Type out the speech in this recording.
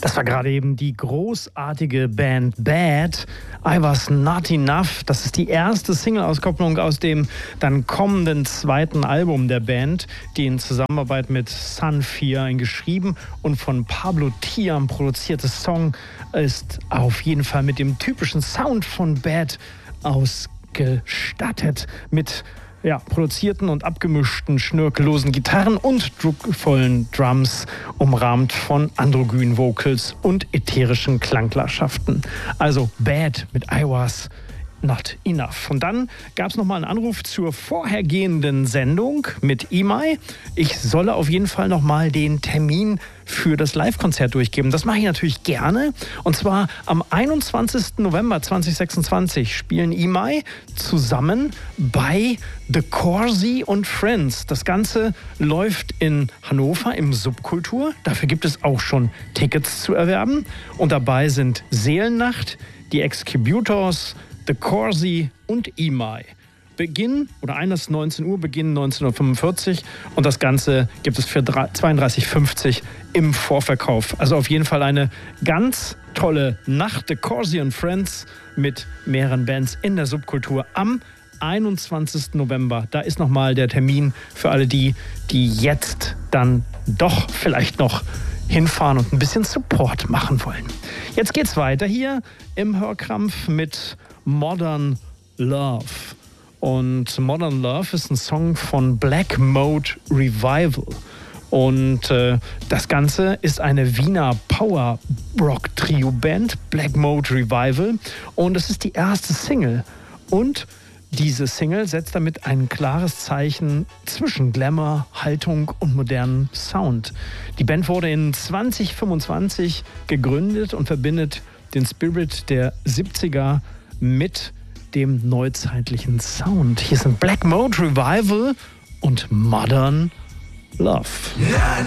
Das war gerade eben die großartige Band Bad. I Was Not Enough. Das ist die erste Single-Auskopplung aus dem dann kommenden zweiten Album der Band, die in Zusammenarbeit mit Sun 4 ein geschrieben und von Pablo Thiam produziertes Song ist auf jeden Fall mit dem typischen Sound von Bad ausgestattet. Mit produzierten und abgemischten, schnörkellosen Gitarren und druckvollen Drums, umrahmt von androgynen Vocals und ätherischen Klanglandschaften. Also Bad mit I Was Not Enough. Und dann gab es nochmal einen Anruf zur vorhergehenden Sendung mit Imai. Ich solle auf jeden Fall nochmal den Termin für das Live-Konzert durchgeben. Das mache ich natürlich gerne. Und zwar am 21. November 2026 spielen Imai zusammen bei The Corsi und Friends. Das Ganze läuft in Hannover im Subkultur. Dafür gibt es auch schon Tickets zu erwerben. Und dabei sind Seelennacht, die Executors, The Corsi und Imai. Beginn oder eines 19 Uhr, Beginn 19.45 Uhr und das Ganze gibt es für 32,50 im Vorverkauf. Also auf jeden Fall eine ganz tolle Nacht. The Corsi and Friends mit mehreren Bands in der Subkultur am 21. November. Da ist nochmal der Termin für alle die jetzt dann doch vielleicht noch hinfahren und ein bisschen Support machen wollen. Jetzt geht's weiter hier im Hörkrampf mit Modern Love. Und Modern Love ist ein Song von Black Mode Revival. Und das Ganze ist eine Wiener Power-Rock-Trio-Band, Black Mode Revival. Und es ist die erste Single. Und diese Single setzt damit ein klares Zeichen zwischen Glamour, Haltung und modernem Sound. Die Band wurde in 2025 gegründet und verbindet den Spirit der 70er mit dem neuzeitlichen Sound. Hier sind Black Mode Revival und Modern Love.